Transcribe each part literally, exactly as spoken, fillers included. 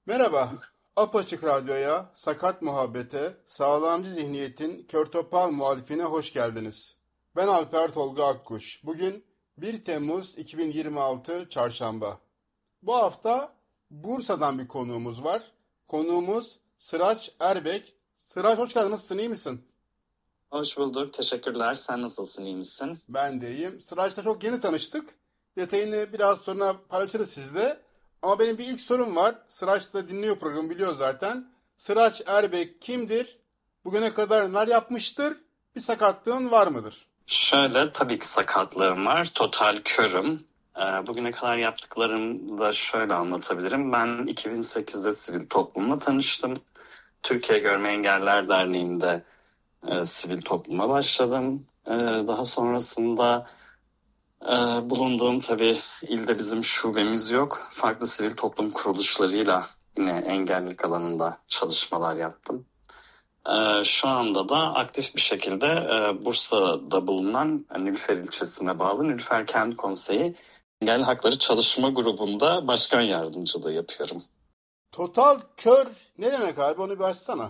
Merhaba, Apaçık Radyo'ya, Sakat Muhabbete, Sağlamcı Zihniyet'in Kör Topal muhalifine hoş geldiniz. Ben Alper Tolga Akkuş. Bugün bir Temmuz iki bin yirmi altı Çarşamba. Bu hafta Bursa'dan bir konuğumuz var. Konuğumuz Sıraç Erbek. Sıraç hoş geldin, nasılsın, iyi misin? Hoş bulduk. Teşekkürler. Sen nasılsın? İyi misin? Ben de iyiyim. Sıraç'la çok yeni tanıştık. Detayını biraz sonra paylaşırız sizle. Ama benim bir ilk sorum var. Sıraç da dinliyor programı, biliyor zaten. Sıraç Erbek kimdir? Bugüne kadar neler yapmıştır? Bir sakatlığın var mıdır? Şöyle, tabii ki sakatlığım var. Total körüm. Ee, Bugüne kadar yaptıklarımı da şöyle anlatabilirim. Ben iki bin sekizde sivil toplumla tanıştım. Türkiye Görme Engelliler Derneği'nde e, sivil topluma başladım. E, daha sonrasında e, bulunduğum tabii ilde bizim şubemiz yok. Farklı sivil toplum kuruluşlarıyla yine engellilik alanında çalışmalar yaptım. Ee, şu anda da aktif bir şekilde e, Bursa'da bulunan e, Nilüfer ilçesine bağlı Nilüfer Kent Konseyi Engelli Hakları Çalışma Grubu'nda başkan yardımcılığı yapıyorum. Total kör ne demek abi? Onu bir açsana.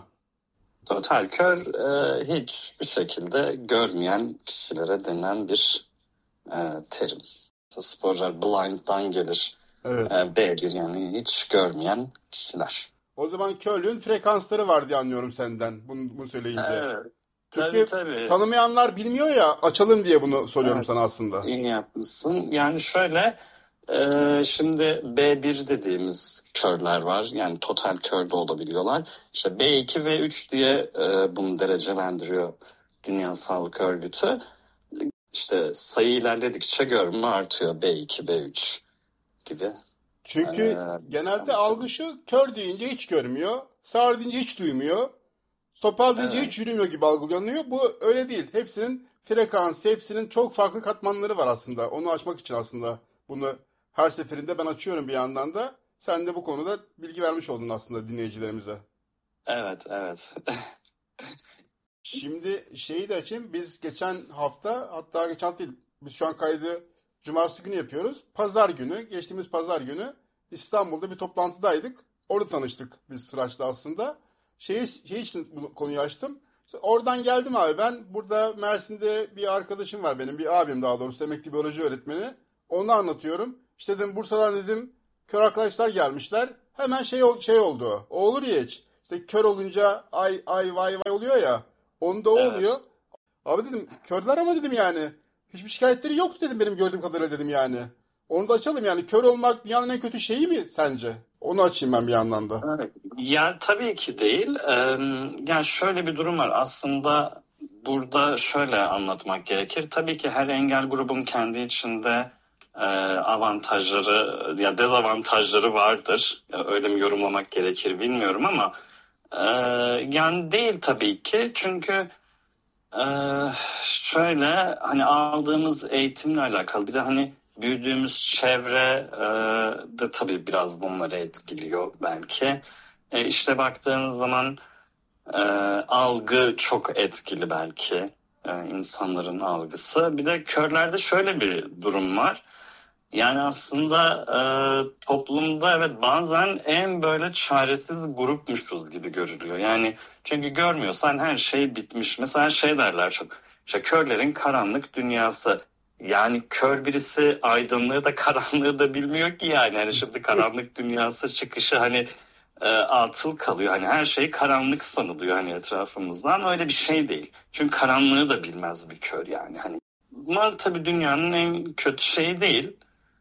Total kör e, hiçbir şekilde görmeyen kişilere denilen bir e, terim. Sporcular blind'dan gelir. Evet. E, B bir yani hiç görmeyen kişiler. O zaman körlüğün frekansları var diye anlıyorum senden bunu, bunu söyleyince. Evet. Tabii Çünkü tabii. tanımayanlar bilmiyor ya, açalım diye bunu soruyorum Evet. sana aslında. İyi yapmışsın. Yani şöyle, e, şimdi B bir dediğimiz körler var. Yani total kör de olabiliyorlar. İşte B iki ve üç diye e, bunu derecelendiriyor Dünya Sağlık Örgütü. İşte sayı ilerledikçe görme artıyor. B iki, B üç gibi. Çünkü E, genelde algı şu: kör deyince hiç görmüyor, sağır deyince hiç duymuyor, topal deyince evet, hiç yürümüyor gibi algılanıyor. Bu öyle değil. Hepsinin frekansı, hepsinin çok farklı katmanları var aslında. Onu açmak için aslında bunu her seferinde ben açıyorum bir yandan da. Sen de bu konuda bilgi vermiş oldun aslında dinleyicilerimize. evet, evet. Şimdi şeyi de açayım. Biz geçen hafta, hatta geçen hafta değil, biz şu an kaydı cumartesi günü yapıyoruz. Pazar günü, geçtiğimiz pazar günü İstanbul'da bir toplantıdaydık. Orada tanıştık biz Sıraç'la aslında. Şey, şey için bu konuyu açtım. İşte oradan geldim abi ben. Burada Mersin'de bir arkadaşım var benim, bir abim daha doğrusu, emekli biyoloji öğretmeni. Onu anlatıyorum. İşte dedim Bursa'dan dedim kör arkadaşlar gelmişler. Hemen şey şey oldu. O olur ya hiç. İşte kör olunca ay ay vay vay oluyor ya. Onda o oluyor. Evet. Abi dedim körler ama dedim yani. Hiçbir şikayetleri yok dedim benim gördüğüm kadarıyla dedim yani. Onu da açalım yani. Kör olmak dünyanın en kötü şeyi mi sence? Onu açayım ben bir yandan da. Evet. Ya tabii ki değil. Ee, yani şöyle bir durum var. Aslında burada şöyle anlatmak gerekir. Tabii ki her engel grubun kendi içinde e, avantajları ya dezavantajları vardır. Ya öyle mi yorumlamak gerekir bilmiyorum ama e, yani değil tabii ki. Çünkü e, şöyle hani aldığımız eğitimle alakalı bir de hani büyüdüğümüz çevre e, de tabii biraz bunları etkiliyor belki. E, işte baktığınız zaman e, algı çok etkili belki e, insanların algısı. Bir de körlerde şöyle bir durum var. Yani aslında e, toplumda evet bazen en böyle çaresiz grupmuşuz gibi görülüyor. Yani çünkü görmüyorsan her şey bitmiş. Mesela şey derler çok. İşte körlerin karanlık dünyası. Yani kör birisi aydınlığı da karanlığı da bilmiyor ki yani. Hani şimdi karanlık dünyası çıkışı hani e, atıl kalıyor. Hani her şey karanlık sanılıyor hani etrafımızdan. Öyle bir şey değil. Çünkü karanlığı da bilmez bir kör yani. Hani bunlar tabii dünyanın en kötü şeyi değil.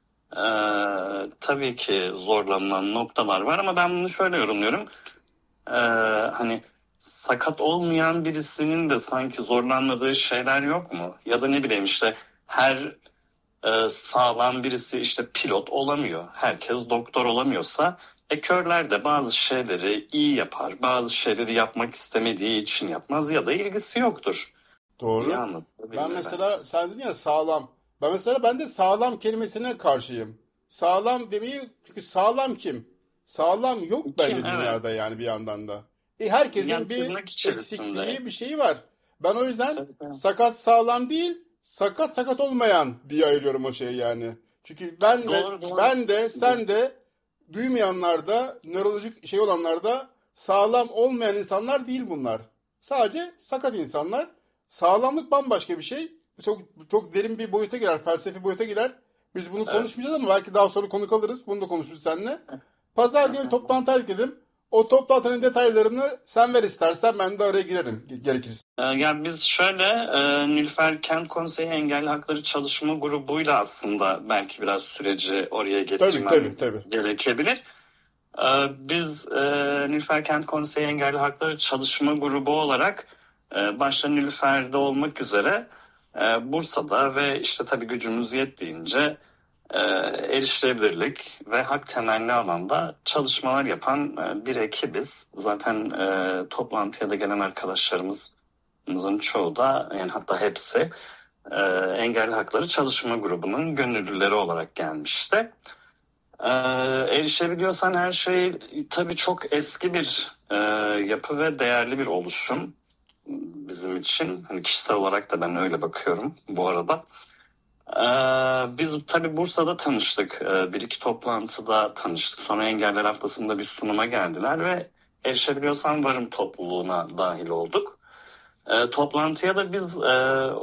Ee, tabii ki zorlanılan noktalar var ama ben bunu şöyle yorumluyorum. Ee, hani sakat olmayan birisinin de sanki zorlanmadığı şeyler yok mu? Ya da ne bileyim işte her e, sağlam birisi işte pilot olamıyor. Herkes doktor olamıyorsa e, körler de bazı şeyleri iyi yapar. Bazı şeyleri yapmak istemediği için yapmaz ya da ilgisi yoktur diye Doğru. Ben anlatabildim belki. mesela sen dedin ya sağlam. Ben mesela ben de sağlam kelimesine karşıyım. Sağlam demeyi, çünkü sağlam kim? Sağlam yok Kim? bence Evet. dünyada yani bir yandan da. E, Yani herkesin bir tırnak içerisinde. eksikliği, bir şeyi var. Ben o yüzden Tabii, tabii. sakat sağlam değil, sakat sakat olmayan diye ayırıyorum o şeyi yani. Çünkü ben de Doğru doğru. ben de sen de duymayanlar da, nörolojik şey olanlar da sağlam olmayan insanlar değil bunlar. Sadece sakat insanlar. Sağlamlık bambaşka bir şey. Çok çok derin bir boyuta girer, felsefi boyuta girer. Biz bunu Evet. konuşmayacağız ama belki daha sonra konuk alırız. Bunu da konuşuruz seninle. Pazar günü toplantı dedim. O toplantının detaylarını sen ver istersen, ben de araya girerim gerekirse. Ee, Yani biz şöyle e, Nilüfer Kent Konseyi Engelli Hakları Çalışma Grubu'yla aslında belki biraz süreci oraya getirmem Tabii, tabii, tabii. gerekebilir. Ee, Biz e, Nilüfer Kent Konseyi Engelli Hakları Çalışma Grubu olarak e, başta Nilüfer'de olmak üzere e, Bursa'da ve işte tabii gücümüz yettiğince e, erişilebilirlik ve hak temelli alanda çalışmalar yapan e, bir ekibiz. Zaten e, toplantıya da gelen arkadaşlarımızın çoğu da, yani hatta hepsi e, Engelli Hakları Çalışma Grubu'nun gönüllüleri olarak gelmişti. Ee, erişebiliyorsan her şey tabii çok eski bir e, yapı ve değerli bir oluşum bizim için. Hani kişisel olarak da ben öyle bakıyorum bu arada. Ee, biz tabii Bursa'da tanıştık. Ee, bir iki toplantıda tanıştık. Sonra Engeller Haftası'nda bir sunuma geldiler ve Erişebiliyorsan Varım topluluğuna dahil olduk. Ee, toplantıya da biz e,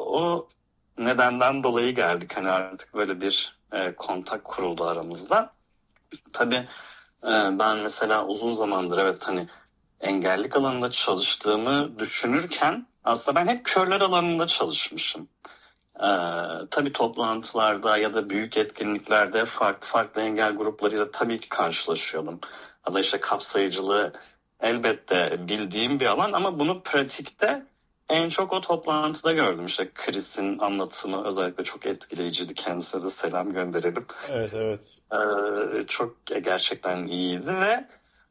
o nedenden dolayı geldik. Hani artık böyle bir e, kontak kuruldu aramızda. Tabii e, ben mesela uzun zamandır evet hani engellilik alanında çalıştığımı düşünürken aslında ben hep körler alanında çalışmışım. E, tabii toplantılarda ya da büyük etkinliklerde farklı farklı engel gruplarıyla tabii ki karşılaşıyordum. Ya da işte kapsayıcılığı elbette bildiğim bir alan ama bunu pratikte en çok o toplantıda gördüm. İşte Chris'in anlatımı özellikle çok etkileyiciydi. Kendisine de selam gönderelim. Evet, evet. Ee, çok gerçekten iyiydi ve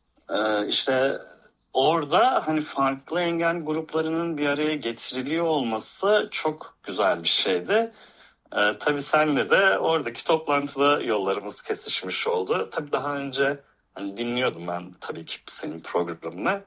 e, işte orada hani farklı engel gruplarının bir araya getiriliyor olması çok güzel bir şeydi. Ee, tabii senle de oradaki toplantıda yollarımız kesişmiş oldu. Tabii daha önce hani dinliyordum ben tabii ki senin programını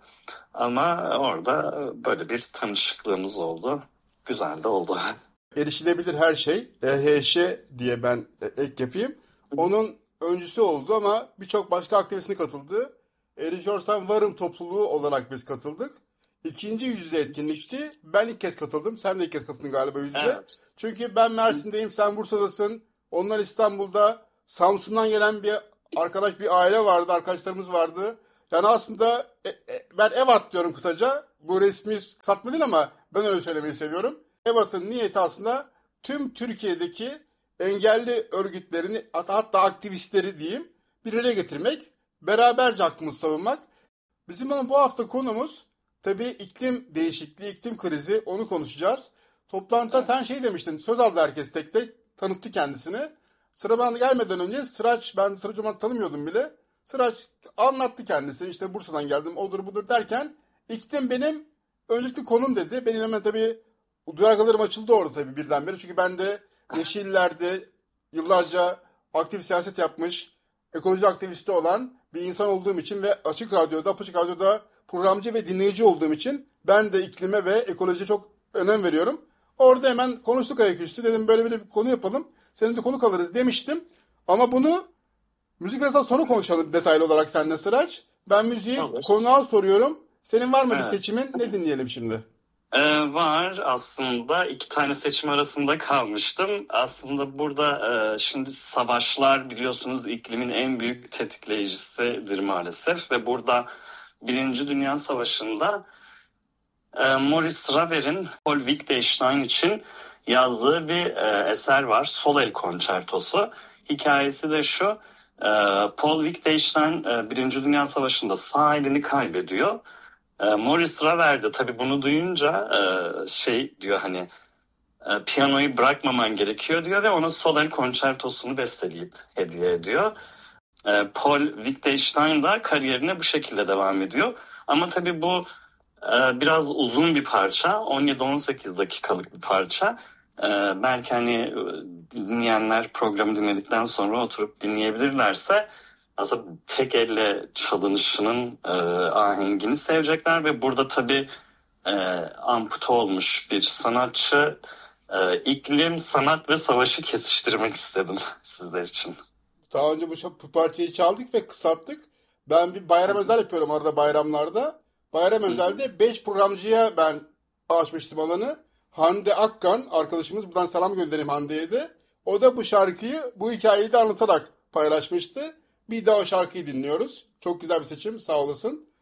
ama orada böyle bir tanışıklığımız oldu. Güzel de oldu. Erişilebilir her şey. E H Ş diye ben ek yapayım. Onun öncüsü oldu ama birçok başka aktivitesine katıldı. Erişiyorsan Varım topluluğu olarak biz katıldık. İkinci yüz yüze etkinlikti. Ben ilk kez katıldım. Sen de ilk kez katıldın galiba yüz yüze. Evet. Çünkü ben Mersin'deyim, sen Bursa'dasın. Onlar İstanbul'da. Samsun'dan gelen bir arkadaş, bir aile vardı, arkadaşlarımız vardı. Yani aslında e, e, ben EVAT diyorum kısaca. Bu resmi kısaltma değil ama ben öyle söylemeyi seviyorum. EVAT'ın niyeti aslında tüm Türkiye'deki engelli örgütlerini, hatta aktivistleri diyeyim, bir araya getirmek, beraberce hakkımızı savunmak. Bizim ama bu hafta konumuz tabii iklim değişikliği, iklim krizi, onu konuşacağız. Toplantıda sen şey demiştin, söz aldı herkes tek tek, tanıttı kendisini. Sıra bana gelmeden önce Sıraç, ben Sıraç Oman'ı tanımıyordum bile. Sıraç anlattı kendisi, işte Bursa'dan geldim, odur budur derken, iklim benim öncelikli konum dedi. Benim hemen tabii duyargalarım açıldı orada tabii birdenbire. Çünkü ben de Yeşiller'de yıllarca aktif siyaset yapmış, ekoloji aktivisti olan bir insan olduğum için ve Açık Radyo'da, Apaçık Radyo'da programcı ve dinleyici olduğum için ben de iklime ve ekolojiye çok önem veriyorum. Orada hemen konuştuk ayaküstü. Dedim böyle böyle bir konu yapalım. Senin de konuk alırız demiştim. Ama bunu müzik arasından sonra konuşalım detaylı olarak seninle Sıraç. Ben müziği Olur. konuğa soruyorum. Senin var mı Evet. bir seçimin? Ne dinleyelim şimdi? Ee, var aslında iki tane seçim arasında kalmıştım. Aslında burada e, şimdi savaşlar biliyorsunuz iklimin en büyük tetikleyicisidir maalesef. Ve burada Birinci Dünya Savaşı'nda e, Maurice Ravel'in Paul Wittgenstein için yazdığı bir e, eser var. Sol el konçertosu. Hikayesi de şu. E, Paul Wittgenstein e, Birinci Dünya Savaşı'nda sağ elini kaybediyor. E, Maurice Ravel de tabii bunu duyunca e, şey diyor hani e, piyanoyu bırakmaman gerekiyor diyor ve ona sol el konçertosunu besteleyip hediye ediyor. E, Paul Wittgenstein da kariyerine bu şekilde devam ediyor. Ama tabii bu e, biraz uzun bir parça, on yedi on sekiz dakikalık bir parça. E, belki hani dinleyenler programı dinledikten sonra oturup dinleyebilirlerse aslında tek elle çalınışının e, ahengini sevecekler ve burada tabii e, ampute olmuş bir sanatçı, e, iklim, sanat ve savaşı kesiştirmek istedim sizler için. Daha önce bu, şa- bu parçayı çaldık ve kısalttık. Ben bir bayram özel yapıyorum arada bayramlarda. Bayram Hı hı. özelde beş programcıya ben açmıştım alanı. Hande Akkan arkadaşımız, buradan selam göndereyim Hande'ye de. O da bu şarkıyı, bu hikayeyi de anlatarak paylaşmıştı. Bir daha o şarkıyı dinliyoruz. Çok güzel bir seçim, sağ olasın.